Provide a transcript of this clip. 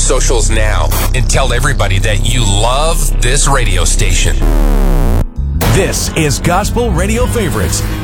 socials now and tell everybody that you love this radio station. This is Gospel Radio Favorites